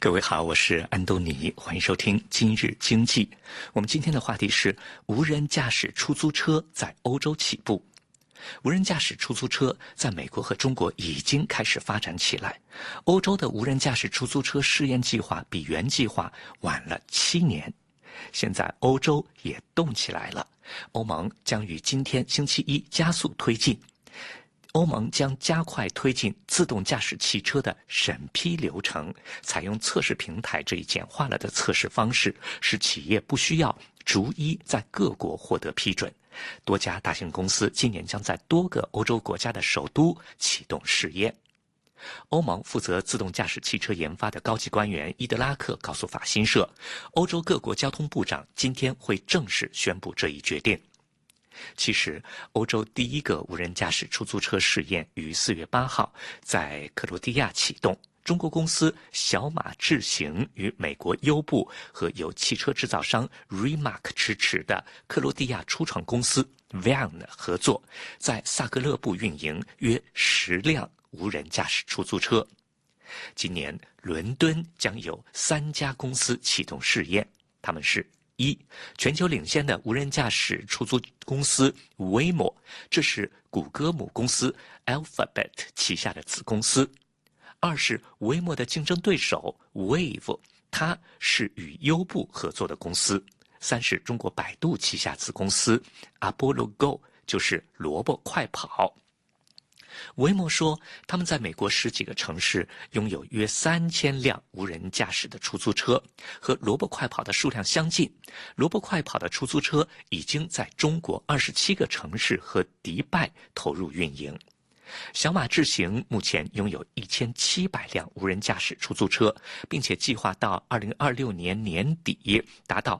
各位好，我是安东尼，欢迎收听今日经济。我们今天的话题是无人驾驶出租车在欧洲起步。无人驾驶出租车在美国和中国已经开始发展起来，欧洲的无人驾驶出租车试验计划比原计划晚了7年。现在欧洲也动起来了，欧盟将于今天星期一加速推进。欧盟将加快推进自动驾驶汽车的审批流程，采用测试平台这一简化了的测试方式，使企业不需要逐一在各国获得批准。多家大型公司今年将在多个欧洲国家的首都启动试验。欧盟负责自动驾驶汽车研发的高级官员伊德拉克告诉法新社，欧洲各国交通部长今天会正式宣布这一决定。其实，欧洲第一个无人驾驶出租车试验于4月8号在克罗地亚启动。中国公司小马智行与美国优步和由汽车制造商 Rimac 支持的克罗地亚初创公司 Van 合作，在萨格勒布运营约10辆无人驾驶出租车。今年，伦敦将有3家公司启动试验，他们是：1. 全球领先的无人驾驶出租公司 Waymo， 这是谷歌母公司 Alphabet 旗下的子公司。2是 Waymo 的竞争对手 Wave， 它是与优步合作的公司。3是中国百度旗下子公司 Apollo Go， 就是萝卜快跑。Waymo 说，他们在美国10几个城市拥有约3000辆无人驾驶的出租车，和萝卜快跑的数量相近。萝卜快跑的出租车已经在中国27个城市和迪拜投入运营。小马智行目前拥有1700辆无人驾驶出租车，并且计划到2026年年底达到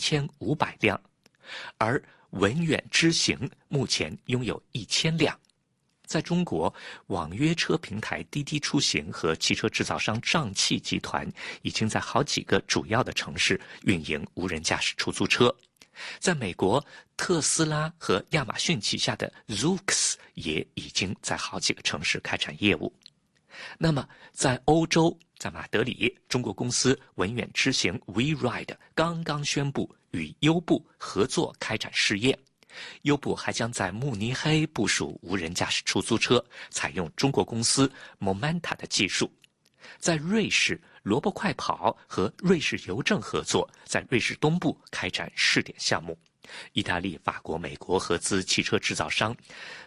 3500辆，而文远之行目前拥有1000辆。在中国，网约车平台滴滴出行和汽车制造商上汽集团已经在好几个主要的城市运营无人驾驶出租车。在美国，特斯拉和亚马逊旗下的 Zoox 也已经在好几个城市开展业务。那么，在欧洲，在马德里，中国公司文远之行 WeRide 刚刚宣布与优步合作开展试验。优步还将在慕尼黑部署无人驾驶出租车，采用中国公司 Momenta 的技术。在瑞士，萝卜快跑和瑞士邮政合作，在瑞士东部开展试点项目。意大利、法国、美国合资汽车制造商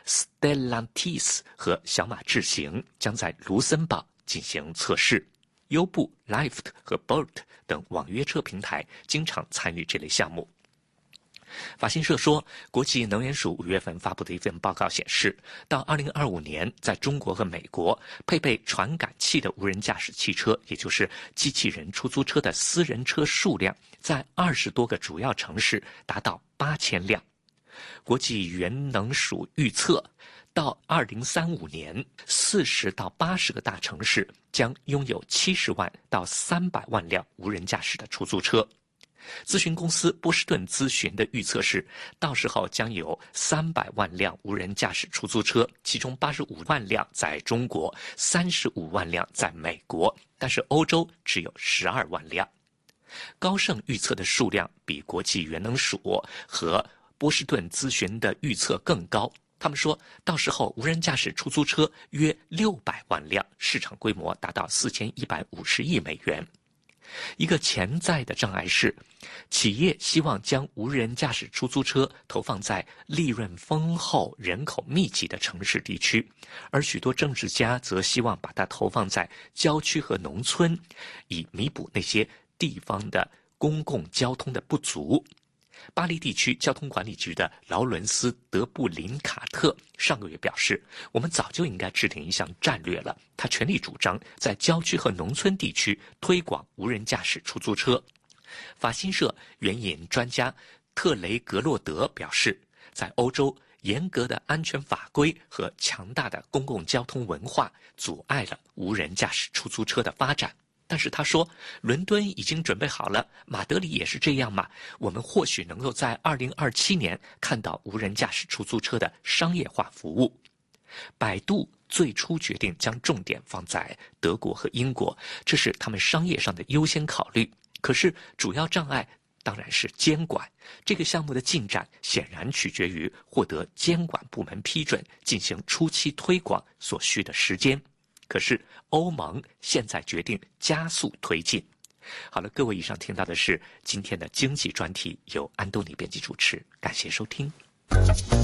Stellantis 和小马智行将在卢森堡进行测试。优步、Lyft 和 Bolt 等网约车平台经常参与这类项目。法新社说，国际能源署5月份发布的一份报告显示，到2025年，在中国和美国，配备传感器的无人驾驶汽车，也就是机器人出租车的私人车数量，在20多个主要城市达到8000辆。国际原能署预测，到2035年，40到80个大城市将拥有70万到300万辆无人驾驶的出租车。咨询公司波士顿咨询的预测是，到时候将有300万辆无人驾驶出租车，其中85万辆在中国，35万辆在美国，但是欧洲只有12万辆。高盛预测的数量比国际原能署和波士顿咨询的预测更高。他们说，到时候无人驾驶出租车约600万辆，市场规模达到4150亿美元。一个潜在的障碍是，企业希望将无人驾驶出租车投放在利润丰厚、人口密集的城市地区，而许多政治家则希望把它投放在郊区和农村，以弥补那些地方的公共交通的不足。巴黎地区交通管理局的劳伦斯·德布林卡特上个月表示，我们早就应该制定一项战略了。他全力主张在郊区和农村地区推广无人驾驶出租车。法新社援引专家特雷格洛德表示，在欧洲，严格的安全法规和强大的公共交通文化阻碍了无人驾驶出租车的发展。但是他说，伦敦已经准备好了，马德里也是这样嘛，我们或许能够在2027年看到无人驾驶出租车的商业化服务。百度最初决定将重点放在德国和英国，这是他们商业上的优先考虑。可是主要障碍当然是监管，这个项目的进展显然取决于获得监管部门批准进行初期推广所需的时间。可是欧盟现在决定加速推进。好了，各位，以上听到的是今天的经济专题，由安东尼编辑主持，感谢收听。